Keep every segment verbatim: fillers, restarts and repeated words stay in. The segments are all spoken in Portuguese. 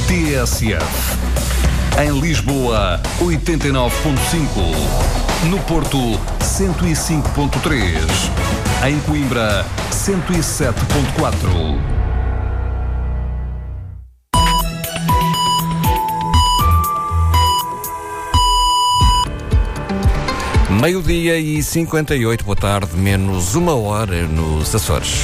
T S F. Em Lisboa, oitenta e nove ponto cinco. No Porto, cento e cinco ponto três. Em Coimbra, cento e sete ponto quatro. Meio-dia e cinquenta e oito, boa tarde, menos uma hora nos Açores.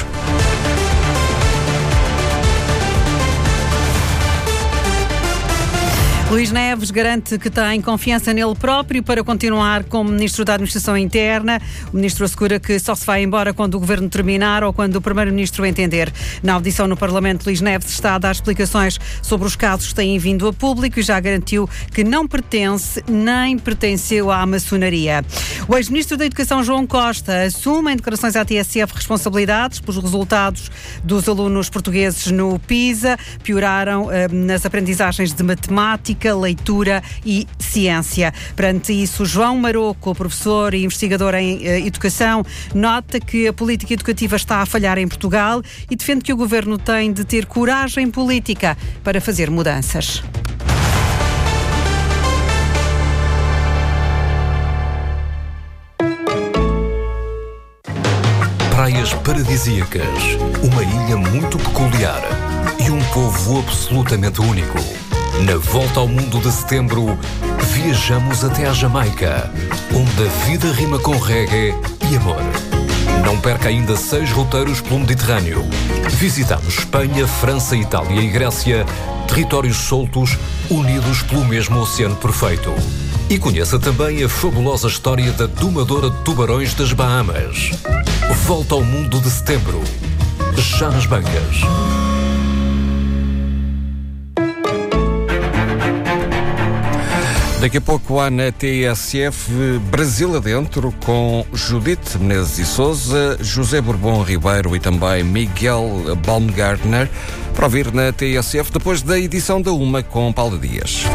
Luís Neves garante que tem confiança nele próprio para continuar como Ministro da Administração Interna. O Ministro assegura que só se vai embora quando o Governo terminar ou quando o Primeiro-Ministro entender. Na audição no Parlamento, Luís Neves está a dar explicações sobre os casos que têm vindo a público e já garantiu que não pertence nem pertenceu à maçonaria. O ex-Ministro da Educação, João Costa, assume em declarações à T S F responsabilidades pelos resultados dos alunos portugueses no PISA. Pioraram eh, nas aprendizagens de matemática, leitura e ciência. Perante isso, João Maroco, professor e investigador em uh, educação, nota que a política educativa está a falhar em Portugal e defende que o governo tem de ter coragem política para fazer mudanças. Praias paradisíacas, uma ilha muito peculiar e um povo absolutamente único. Na Volta ao Mundo de Setembro, viajamos até à Jamaica, onde a vida rima com reggae e amor. Não perca ainda seis roteiros pelo Mediterrâneo. Visitamos Espanha, França, Itália e Grécia, territórios soltos, unidos pelo mesmo oceano perfeito. E conheça também a fabulosa história da domadora de tubarões das Bahamas. Volta ao Mundo de Setembro, já nas bancas. Daqui a pouco há na T S F Brasil Adentro com Judite Menezes e Sousa, José Bourbon Ribeiro e também Miguel Baumgartner, para ouvir na T S F depois da edição da Uma com Paulo Dias.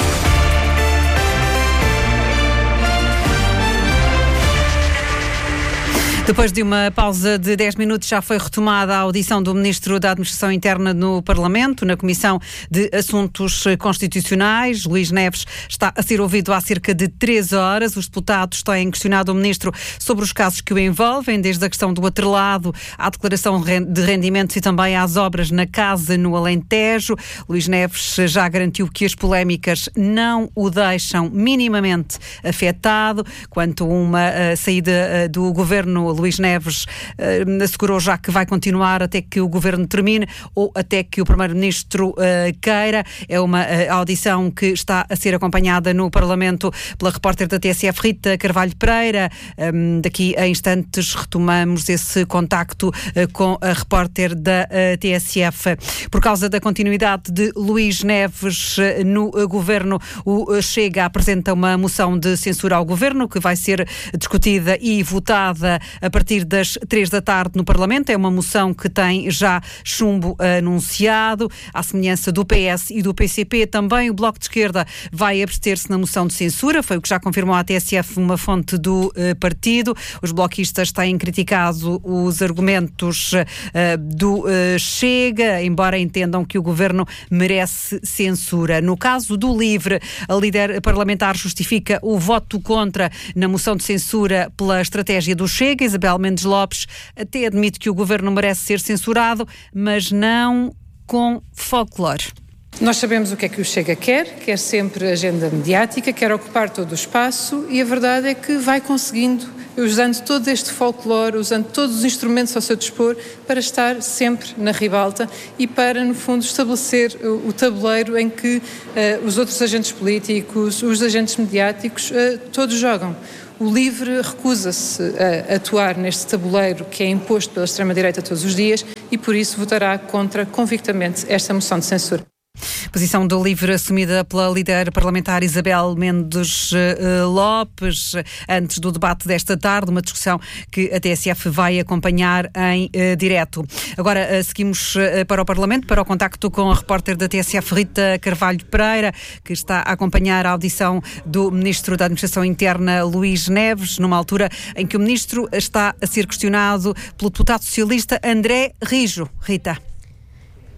Depois de uma pausa de dez minutos, já foi retomada a audição do Ministro da Administração Interna no Parlamento, na Comissão de Assuntos Constitucionais. Luís Neves está a ser ouvido há cerca de três horas. Os deputados têm questionado o Ministro sobre os casos que o envolvem, desde a questão do atrelado à declaração de rendimentos e também às obras na casa no Alentejo. Luís Neves já garantiu que as polémicas não o deixam minimamente afetado. Quanto a uma uh, saída uh, do Governo, Luís Neves uh, assegurou já que vai continuar até que o Governo termine ou até que o Primeiro-Ministro uh, queira. É uma uh, audição que está a ser acompanhada no Parlamento pela repórter da T S F, Rita Carvalho Pereira. Um, daqui a instantes retomamos esse contacto uh, com a repórter da uh, T S F. Por causa da continuidade de Luís Neves uh, no uh, Governo, o uh, Chega apresenta uma moção de censura ao Governo que vai ser discutida e votada a partir das três da tarde no Parlamento. É uma moção que tem já chumbo anunciado. À semelhança do P S e do P C P, também o Bloco de Esquerda vai abster-se na moção de censura. Foi o que já confirmou à T S F uma fonte do uh, partido. Os bloquistas têm criticado os argumentos uh, do uh, Chega, embora entendam que o Governo merece censura. No caso do LIVRE, a líder parlamentar justifica o voto contra na moção de censura pela estratégia do Chega. Isabel Mendes Lopes até admite que o Governo merece ser censurado, mas não com folclore. Nós sabemos o que é que o Chega quer, quer sempre agenda mediática, quer ocupar todo o espaço e a verdade é que vai conseguindo, usando todo este folclore, usando todos os instrumentos ao seu dispor para estar sempre na ribalta e para, no fundo, estabelecer o, o tabuleiro em que uh, os outros agentes políticos, os agentes mediáticos, uh, todos jogam. O LIVRE recusa-se a atuar neste tabuleiro que é imposto pela extrema-direita todos os dias e, por isso, votará contra convictamente esta moção de censura. Posição do LIVRE assumida pela líder parlamentar Isabel Mendes uh, Lopes, antes do debate desta tarde, uma discussão que a T S F vai acompanhar em uh, direto. Agora uh, seguimos uh, para o Parlamento, para o contacto com a repórter da T S F, Rita Carvalho Pereira, que está a acompanhar a audição do Ministro da Administração Interna, Luís Neves, numa altura em que o Ministro está a ser questionado pelo deputado socialista André Rijo. Rita.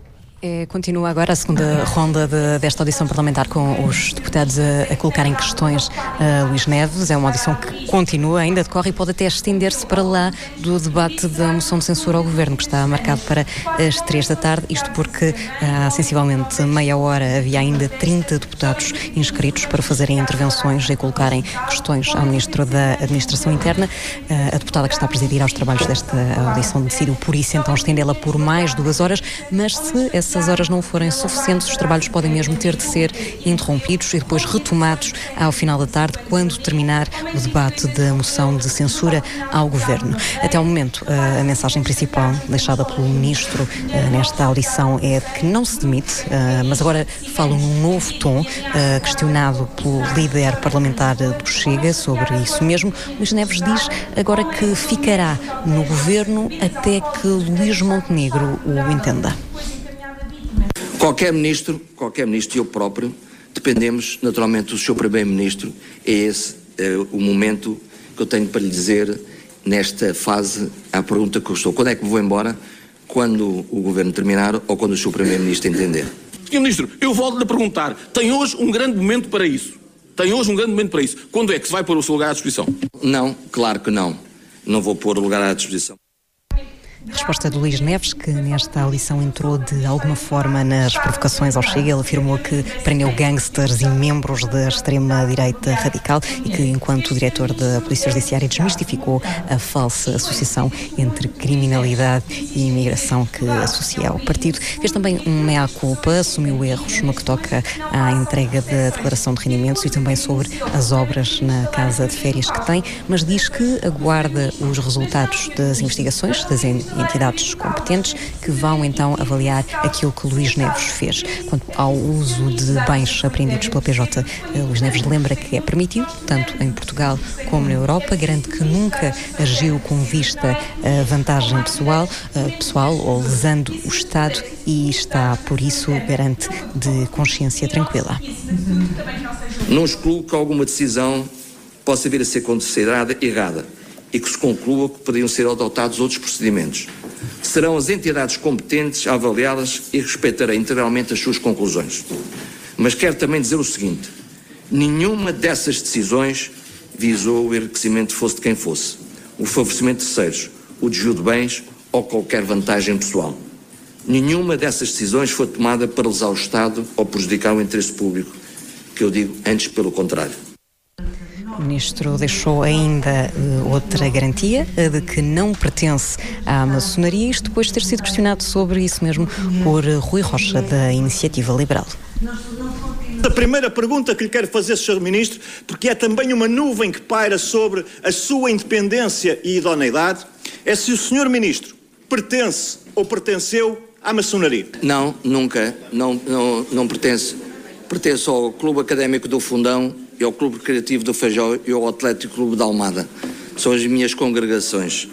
É, continua agora a segunda ronda de, desta audição parlamentar com os deputados a, a colocarem questões a Luís Neves. É uma audição que continua, ainda decorre e pode até estender-se para lá do debate da moção de censura ao Governo, que está marcado para as três da tarde. Isto porque há sensivelmente meia hora havia ainda trinta deputados inscritos para fazerem intervenções e colocarem questões ao Ministro da Administração Interna. A deputada que está a presidir aos trabalhos desta audição decidiu por isso então estendê-la por mais duas horas, mas se essa essas horas não forem suficientes, os trabalhos podem mesmo ter de ser interrompidos e depois retomados ao final da tarde, quando terminar o debate da moção de censura ao Governo. Até ao momento, a mensagem principal deixada pelo Ministro nesta audição é que não se demite, mas agora fala num novo tom, questionado pelo líder parlamentar do Chega sobre isso mesmo. Luís Neves diz agora que ficará no Governo até que Luís Montenegro o entenda. Qualquer ministro, qualquer ministro e eu próprio, dependemos naturalmente do seu primeiro-ministro. É esse é, o momento que eu tenho para lhe dizer nesta fase à pergunta que eu estou. Quando é que me vou embora? Quando o Governo terminar ou quando o seu primeiro-ministro entender? senhor Ministro, eu volto-lhe a perguntar, tem hoje um grande momento para isso? Tem hoje um grande momento para isso? Quando é que se vai pôr o seu lugar à disposição? Não, claro que não. Não vou pôr o lugar à disposição. A resposta de Luís Neves, que nesta audição entrou de alguma forma nas provocações ao Chega. Ele afirmou que prendeu gangsters e membros da extrema-direita radical e que, enquanto diretor da Polícia Judiciária, desmistificou a falsa associação entre criminalidade e imigração que associa ao partido. Fez também um meia-culpa, assumiu erros no que toca à entrega da declaração de rendimentos e também sobre as obras na casa de férias que tem, mas diz que aguarda os resultados das investigações das entidades competentes que vão então avaliar aquilo que Luís Neves fez. Quanto ao uso de bens apreendidos pela P J, Luís Neves lembra que é permitido, tanto em Portugal como na Europa, garante que nunca agiu com vista a vantagem pessoal, pessoal ou lesando o Estado e está, por isso, garante de consciência tranquila. Não excluo que alguma decisão possa vir a ser considerada errada e que se conclua que poderiam ser adotados outros procedimentos. Serão as entidades competentes a avaliá-las e respeitarei integralmente as suas conclusões. Mas quero também dizer o seguinte: nenhuma dessas decisões visou o enriquecimento fosse de quem fosse, o favorecimento de terceiros, o desvio de bens ou qualquer vantagem pessoal. Nenhuma dessas decisões foi tomada para lesar o Estado ou prejudicar o interesse público, que eu digo antes pelo contrário. O Ministro deixou ainda uh, outra garantia, uh, de que não pertence à maçonaria, isto depois de ter sido questionado sobre isso mesmo por uh, Rui Rocha, da Iniciativa Liberal. A primeira pergunta que lhe quero fazer, senhor Ministro, porque é também uma nuvem que paira sobre a sua independência e idoneidade, é se o senhor Ministro pertence ou pertenceu à maçonaria. Não, nunca. Não, não, não pertence. Pertence ao Clube Académico do Fundão e ao Clube Recreativo do Feijó e ao Atlético Clube da Almada. São as minhas congregações.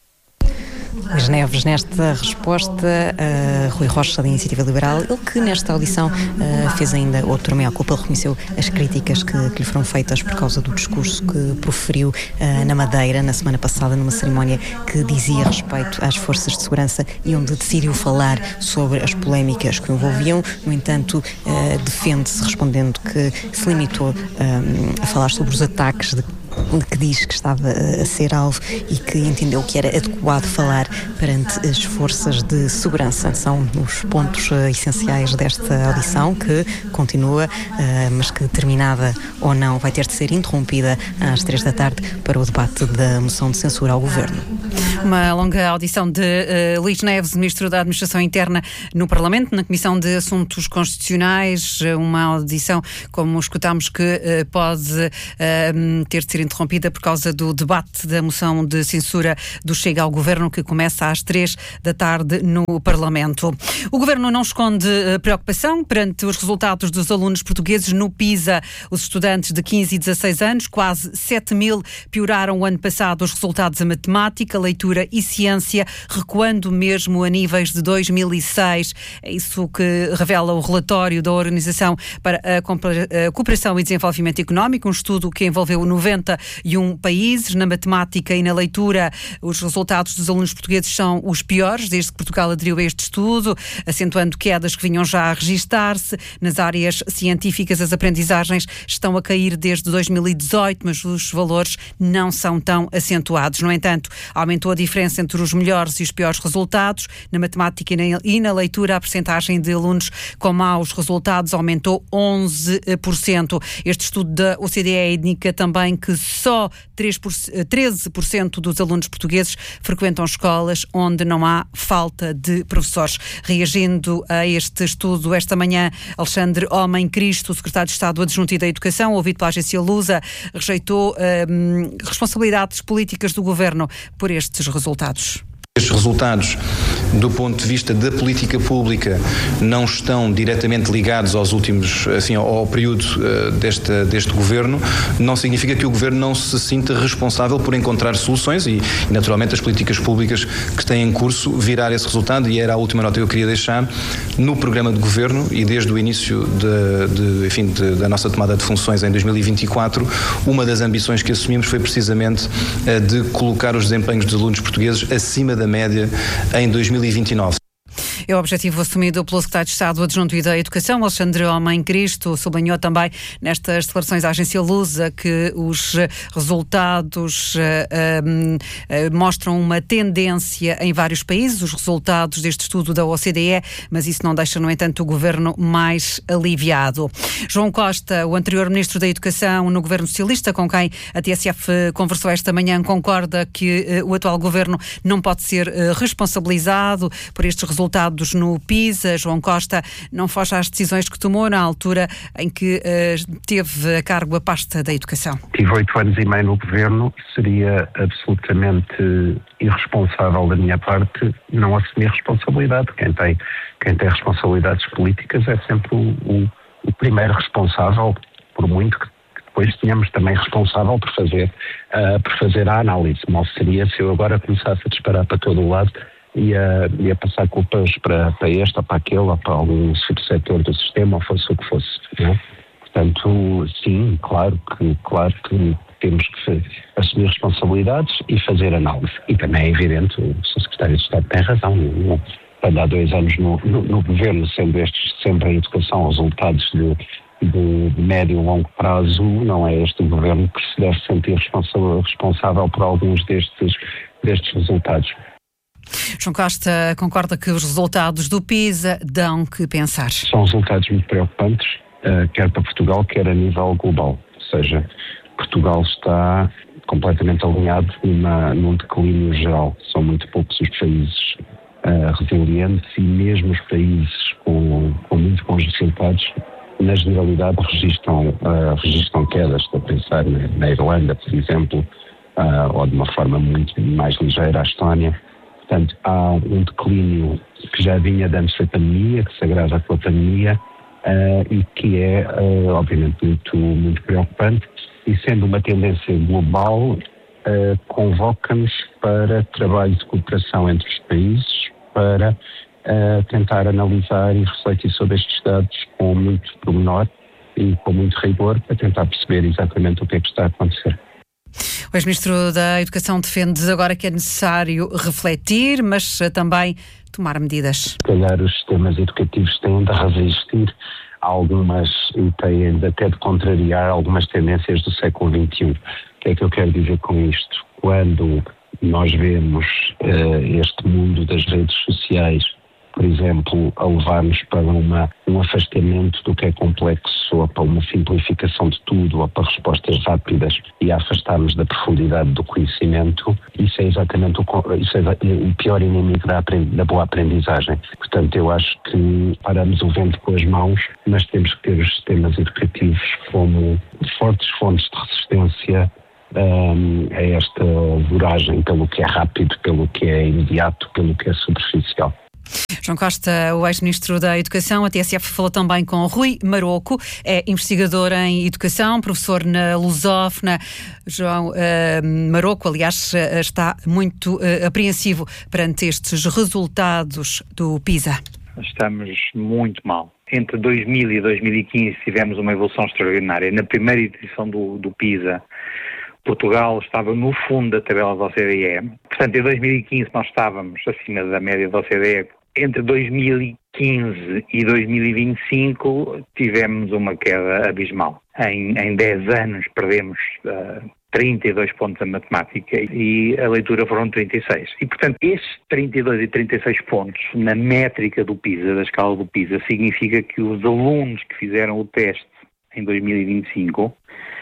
Luís Neves, nesta resposta a Rui Rocha, da Iniciativa Liberal, ele que nesta audição uh, fez ainda outro meia-culpa, reconheceu as críticas que, que lhe foram feitas por causa do discurso que proferiu uh, na Madeira na semana passada, numa cerimónia que dizia respeito às forças de segurança e onde decidiu falar sobre as polémicas que o envolviam. No entanto, uh, defende-se respondendo que se limitou um, a falar sobre os ataques de que diz que estava a ser alvo e que entendeu que era adequado falar perante as forças de segurança. São os pontos uh, essenciais desta audição, que continua, uh, mas que, terminada ou não, vai ter de ser interrompida às três da tarde para o debate da moção de censura ao Governo. Uma longa audição de uh, Luís Neves, Ministro da Administração Interna, no Parlamento, na Comissão de Assuntos Constitucionais. Uma audição, como escutámos, que uh, pode uh, ter de ser interrompida por causa do debate da moção de censura do Chega ao Governo, que começa às três da tarde no Parlamento. O Governo não esconde preocupação perante os resultados dos alunos portugueses no PISA. Os estudantes de quinze e dezasseis anos, quase sete mil, pioraram o ano passado os resultados em matemática, leitura e ciência, recuando mesmo a níveis de dois mil e seis. É isso que revela o relatório da Organização para a Cooperação e Desenvolvimento Económico, um estudo que envolveu noventa cinquenta e um países. Na matemática e na leitura, os resultados dos alunos portugueses são os piores desde que Portugal aderiu a este estudo, acentuando quedas que vinham já a registar-se. Nas áreas científicas, as aprendizagens estão a cair desde dois mil e dezoito, mas os valores não são tão acentuados. No entanto, aumentou a diferença entre os melhores e os piores resultados. Na matemática e na leitura, a percentagem de alunos com maus resultados aumentou onze por cento. Este estudo da O C D E indica também que só treze por cento dos alunos portugueses frequentam escolas onde não há falta de professores. Reagindo a este estudo, esta manhã, Alexandre Homem Cristo, secretário de Estado Adjunto da Educação, ouvido pela agência Lusa, rejeitou hum, responsabilidades políticas do governo por estes resultados. Estes resultados, do ponto de vista da política pública, não estão diretamente ligados aos últimos, assim, ao período uh, deste, deste governo. Não significa que o governo não se sinta responsável por encontrar soluções e, e, naturalmente, as políticas públicas que têm em curso virar esse resultado. E era a última nota que eu queria deixar. No programa de governo e desde o início de, de, enfim, de, da nossa tomada de funções em dois mil e vinte e quatro, uma das ambições que assumimos foi precisamente uh, de colocar os desempenhos dos alunos portugueses acima da média em dois mil e vinte e nove. É o objetivo assumido pelo secretário de Estado Adjunto da Educação, Alexandre Homem Cristo. Sublinhou também nestas declarações à agência Lusa que os resultados uh, uh, mostram uma tendência em vários países, os resultados deste estudo da O C D E, mas isso não deixa, no entanto, o governo mais aliviado. João Costa, o anterior ministro da Educação no governo socialista, com quem a T S F conversou esta manhã, concorda que uh, o atual governo não pode ser uh, responsabilizado por estes resultados no PISA. João Costa não foge às decisões que tomou na altura em que uh, teve a cargo a pasta da Educação. Tive oito anos e meio no governo, seria absolutamente irresponsável da minha parte não assumir responsabilidade. Quem tem, quem tem responsabilidades políticas é sempre o, o, o primeiro responsável, por muito que depois tínhamos também responsável por fazer, uh, por fazer a análise. Mal seria se eu agora começasse a disparar para todo o lado e a, e a passar culpas para, para este ou para aquele ou para algum subsetor do sistema ou fosse o que fosse, não é? Portanto, sim, claro que, claro que temos que assumir responsabilidades e fazer análise. E também é evidente, o Sr Secretário de Estado tem razão, não, quando há dois anos no, no, no governo, sendo estes sempre em educação resultados de, de, de médio e longo prazo, não é este o governo que se deve sentir responsável, responsável por alguns destes, destes resultados. João Costa concorda que os resultados do PISA dão que pensar. São resultados muito preocupantes, uh, quer para Portugal, quer a nível global. Ou seja, Portugal está completamente alinhado numa, num declínio geral. São muito poucos os países uh, resilientes e mesmo os países com, com muito bons resultados, na generalidade, registram, uh, registram quedas. Estou a pensar na, na Irlanda, por exemplo, uh, ou de uma forma muito mais ligeira, a Estónia. Portanto, há um declínio que já vinha de antes da pandemia, que se agrava com a pandemia uh, e que é, uh, obviamente, muito, muito preocupante. E sendo uma tendência global, uh, convoca-nos para trabalho de cooperação entre os países para uh, tentar analisar e refletir sobre estes dados com muito pormenor e com muito rigor para tentar perceber exatamente o que é que está a acontecer. O ex-ministro da Educação defende agora que é necessário refletir, mas também tomar medidas. Se calhar os sistemas educativos têm de resistir a algumas, e têm de até de contrariar algumas tendências do século vinte e um. O que é que eu quero dizer com isto? Quando nós vemos uh, este mundo das redes sociais, por exemplo, a levar-nos para uma, um afastamento do que é complexo, ou para uma simplificação de tudo, ou para respostas rápidas, e a afastar-nos da profundidade do conhecimento, isso é exatamente o, isso é o pior inimigo da, da boa aprendizagem. Portanto, eu acho que paramos o vento com as mãos, mas temos que ter os sistemas educativos como fortes fontes de resistência um, a esta voragem pelo que é rápido, pelo que é imediato, pelo que é superficial. João Costa, o ex-ministro da Educação. A T S F falou também com Rui Maroco, é investigador em Educação, professor na Lusófona. João uh, Maroco, aliás, está muito uh, apreensivo perante estes resultados do PISA. Estamos muito mal. Entre dois mil e dois mil e quinze tivemos uma evolução extraordinária. Na primeira edição do, do PISA, Portugal estava no fundo da tabela da O C D E. Portanto, em dois mil e quinze nós estávamos acima da média da O C D E. Entre dois mil e quinze e dois mil e vinte e cinco tivemos uma queda abismal. Em, em dez anos perdemos uh, trinta e dois pontos a matemática e a leitura foram trinta e seis. E, portanto, estes trinta e dois e trinta e seis pontos na métrica do PISA, da escala do PISA, significa que os alunos que fizeram o teste em dois mil e vinte e cinco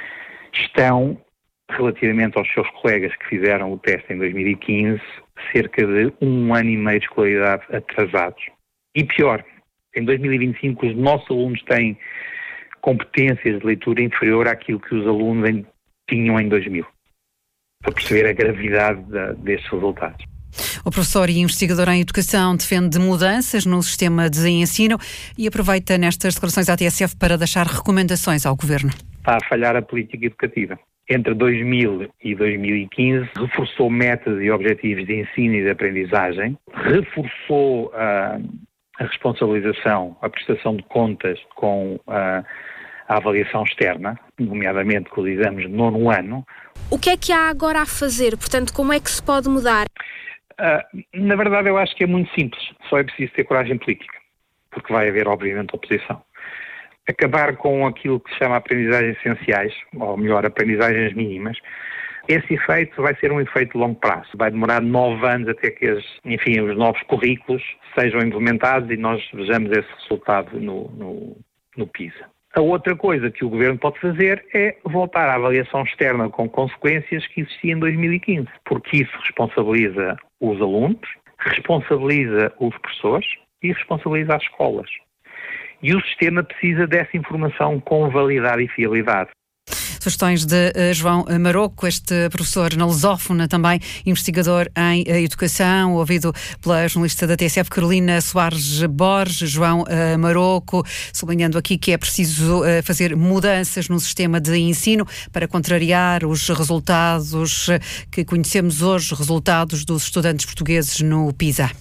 estão, relativamente aos seus colegas que fizeram o teste em dois mil e quinze, cerca de um ano e meio de escolaridade atrasados. E pior, em dois mil e vinte e cinco os nossos alunos têm competências de leitura inferior àquilo que os alunos em, tinham em dois mil, para perceber a gravidade da, destes resultados. O professor e investigador em educação defende mudanças no sistema de ensino e aproveita nestas declarações à T S F para deixar recomendações ao Governo. Está a falhar a política educativa. Entre dois mil e dois mil e quinze, reforçou metas e objetivos de ensino e de aprendizagem, reforçou a, a responsabilização, a prestação de contas com a, a avaliação externa, nomeadamente com os exames de nono ano. O que é que há agora a fazer? Portanto, como é que se pode mudar? Uh, na verdade, eu acho que é muito simples. Só é preciso ter coragem política, porque vai haver, obviamente, oposição. Acabar com aquilo que se chama aprendizagens essenciais, ou melhor, aprendizagens mínimas. Esse efeito vai ser um efeito de longo prazo. Vai demorar nove anos até que as, enfim, os novos currículos sejam implementados e nós vejamos esse resultado no, no, no PISA. A outra coisa que o Governo pode fazer é voltar à avaliação externa com consequências que existia em dois mil e quinze, porque isso responsabiliza os alunos, responsabiliza os professores e responsabiliza as escolas. E o sistema precisa dessa informação com validade e fiabilidade. Sugestões de uh, João Maroco, este professor na lusófona, também investigador em uh, educação, ouvido pela jornalista da T S F, Carolina Soares Borges. João uh, Maroco, sublinhando aqui que é preciso uh, fazer mudanças no sistema de ensino para contrariar os resultados uh, que conhecemos hoje, resultados dos estudantes portugueses no PISA.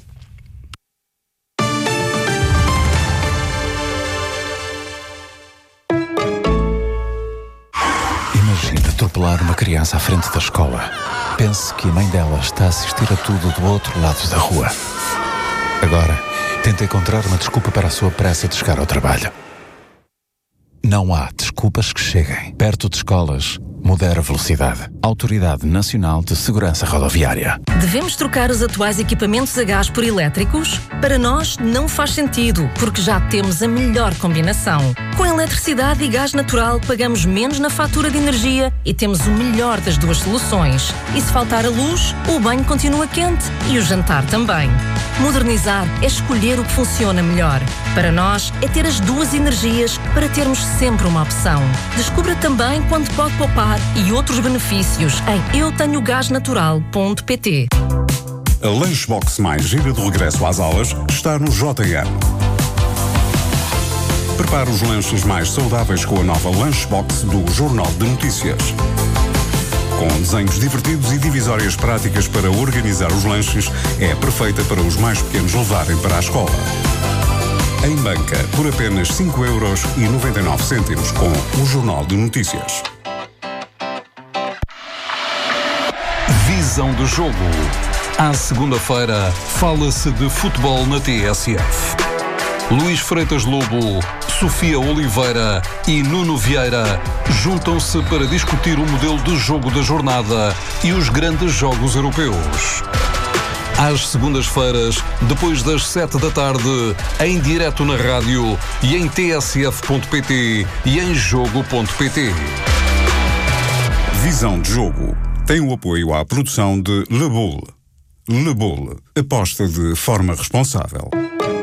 Atropelar uma criança à frente da escola. Pense que a mãe dela está a assistir a tudo do outro lado da rua. Agora, tenta encontrar uma desculpa para a sua pressa de chegar ao trabalho. Não há desculpas que cheguem. Perto de escolas, modera a velocidade. Autoridade Nacional de Segurança Rodoviária. Devemos trocar os atuais equipamentos a gás por elétricos? Para nós não faz sentido, porque já temos a melhor combinação. Com eletricidade e gás natural pagamos menos na fatura de energia e temos o melhor das duas soluções. E se faltar a luz, o banho continua quente e o jantar também. Modernizar é escolher o que funciona melhor. Para nós é ter as duas energias para termos sempre uma opção. Descubra também quanto pode poupar e outros benefícios em eu tenho gás natural ponto pt. A Lunchbox mais gira de regresso às aulas está no J M. Prepare os lanches mais saudáveis com a nova Lunchbox do Jornal de Notícias. Com desenhos divertidos e divisórias práticas para organizar os lanches, é perfeita para os mais pequenos levarem para a escola. Em banca, por apenas cinco euros e noventa e nove cêntimos com o Jornal de Notícias. Visão do jogo. À segunda-feira, fala-se de futebol na T S F. Luís Freitas Lobo, Sofia Oliveira e Nuno Vieira juntam-se para discutir o modelo de jogo da jornada e os grandes jogos europeus. Às segundas-feiras, depois das sete da tarde, em direto na rádio e em t s f ponto p t e em jogo ponto p t. Visão de jogo tem o apoio à produção de Le Boule. Le Boule, aposta de forma responsável.